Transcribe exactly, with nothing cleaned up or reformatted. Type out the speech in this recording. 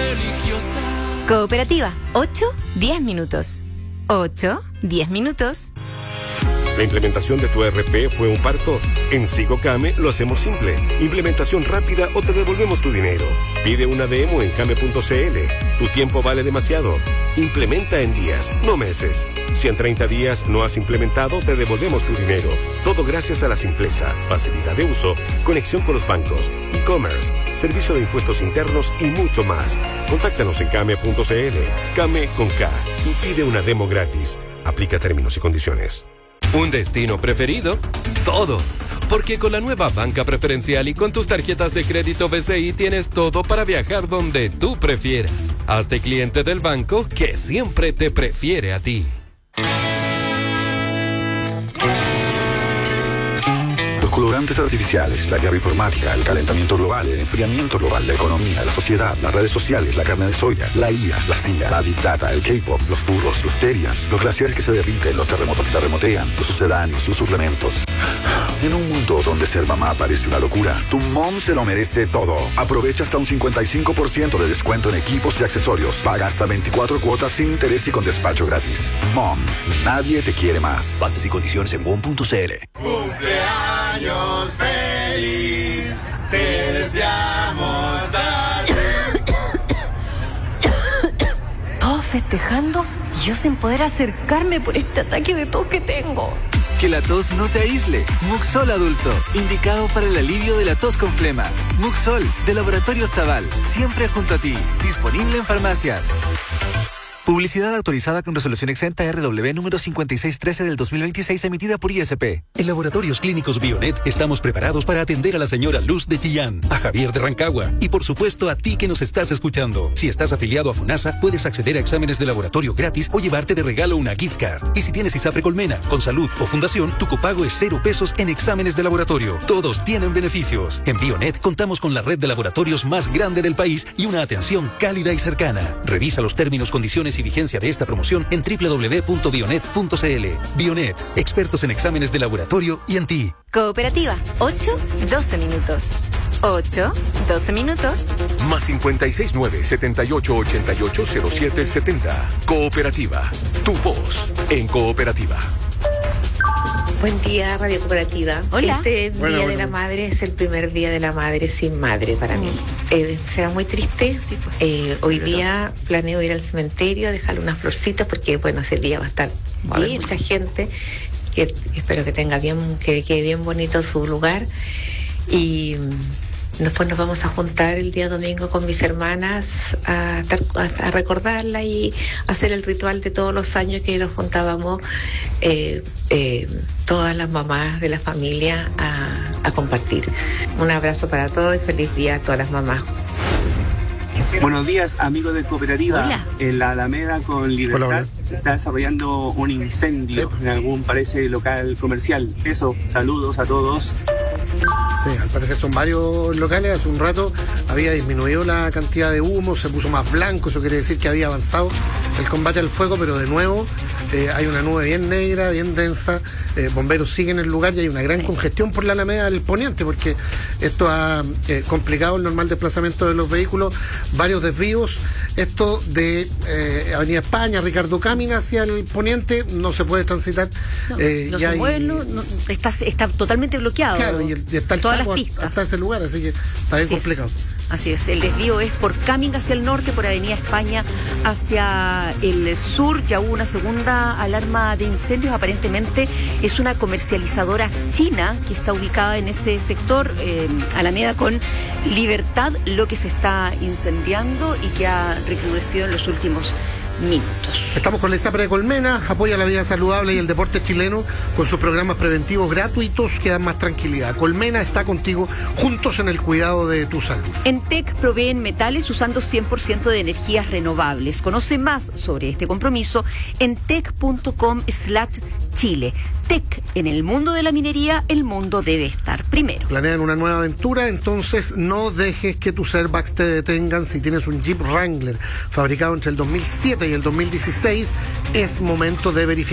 religiosa. Cooperativa, ocho, diez minutos. ocho, diez minutos. ¿La implementación de tu E R P fue un parto? En SigoCame lo hacemos simple. Implementación rápida o te devolvemos tu dinero. Pide una demo en came punto cl. Tu tiempo vale demasiado. Implementa en días, no meses. Si en treinta días no has implementado, te devolvemos tu dinero. Todo gracias a la simpleza, facilidad de uso, conexión con los bancos, e-commerce, servicio de impuestos internos y mucho más. Contáctanos en came punto cl. Came con K. Y pide una demo gratis. Aplica términos y condiciones. ¿Un destino preferido? Todo. Porque con la nueva banca preferencial y con tus tarjetas de crédito B C I tienes todo para viajar donde tú prefieras. Hazte cliente del banco que siempre te prefiere a ti. Los colorantes artificiales, la guerra informática, el calentamiento global, el enfriamiento global, la economía, la sociedad, las redes sociales, la carne de soya, la I A, la C I A, la Big Data, el K-pop, los furros, los terias, los glaciares que se derriten, los terremotos que terremotean, los sucedáneos, los suplementos. En un mundo donde ser mamá parece una locura, tu mom se lo merece todo. Aprovecha hasta un cincuenta y cinco por ciento de descuento en equipos y accesorios. Paga hasta veinticuatro cuotas sin interés y con despacho gratis. Mom, nadie te quiere más. Bases y condiciones en mom punto cl. Cumpleaños feliz, te deseamos a Todos festejando y yo sin poder acercarme por este ataque de tos que tengo. Que la tos no te aísle. Muxol Adulto, indicado para el alivio de la tos con flema. Muxol, de Laboratorio Zaval, siempre junto a ti. Disponible en farmacias. Publicidad autorizada con resolución exenta R W número cincuenta y seis trece del dos mil veintiséis, emitida por I S P. En Laboratorios Clínicos Bionet estamos preparados para atender a la señora Luz de Chillán, a Javier de Rancagua y por supuesto a ti que nos estás escuchando. Si estás afiliado a FUNASA, puedes acceder a exámenes de laboratorio gratis o llevarte de regalo una gift card. Y si tienes ISAPRE Colmena, con salud o fundación, tu copago es cero pesos en exámenes de laboratorio. Todos tienen beneficios. En Bionet contamos con la red de laboratorios más grande del país y una atención cálida y cercana. Revisa los términos, condiciones y vigencia de esta promoción en doble u doble u doble u punto bionet punto cl. Bionet, expertos en exámenes de laboratorio y en ti. Cooperativa, ocho, doce minutos. ocho, doce minutos. Más cincuenta y seis nueve, setenta y ocho ochenta y ocho cero siete setenta. Cooperativa, tu voz en cooperativa. Buen día, Radio Cooperativa. Hola. Este Bueno, Día bueno. de la Madre es el primer Día de la Madre sin madre para mí. Eh, será muy triste. Sí, pues. Eh, hoy día planeo ir al cementerio a dejarle unas florcitas porque, bueno, ese día va a estar va a haber Sí. mucha gente. Que espero que tenga bien, que quede bien bonito su lugar. Y mm, después nos vamos a juntar el día domingo con mis hermanas a, estar- a- a recordarla y hacer el ritual de todos los años que nos juntábamos. Eh, eh, todas las mamás de la familia a, a compartir. Un abrazo para todos y feliz día a todas las mamás. Buenos días, amigos de Cooperativa. Hola. En la Alameda con Libertad Hola, hola. se está desarrollando un incendio en algún, parece, local comercial. Eso, saludos a todos. Sí, al parecer son varios locales. Hace un rato había disminuido la cantidad de humo, se puso más blanco, eso quiere decir que había avanzado el combate al fuego, pero de nuevo eh, hay una nube bien negra, bien densa, eh, bomberos siguen en el lugar y hay una gran congestión por la Alameda del Poniente, porque esto ha eh, complicado el normal desplazamiento de los vehículos, varios desvíos. Esto de eh, Avenida España, Ricardo Cámina hacia el Poniente, no se puede transitar. No, eh, no y se hay- mueve, no, no, está, está totalmente bloqueado. Claro, y, el- y está el todas las tapo pistas. hasta ese lugar, así que está bien Así es. complicado. Así es, el desvío es por Cumming hacia el norte, por Avenida España hacia el sur. Ya hubo una segunda alarma de incendios, aparentemente es una comercializadora china que está ubicada en ese sector, eh, Alameda con Libertad, lo que se está incendiando y que ha recrudecido en los últimos minutos. Estamos con la ISAPRE de Colmena, apoya la vida saludable y el deporte chileno con sus programas preventivos gratuitos que dan más tranquilidad. Colmena está contigo, juntos en el cuidado de tu salud. En T E C proveen metales usando cien por ciento de energías renovables. Conoce más sobre este compromiso en tec punto com slash chile. T E C, en el mundo de la minería, el mundo debe estar primero. Planean una nueva aventura, entonces no dejes que tus airbags te detengan. Si tienes un Jeep Wrangler fabricado entre el dos mil siete y el dos mil dieciséis, es momento de verificar.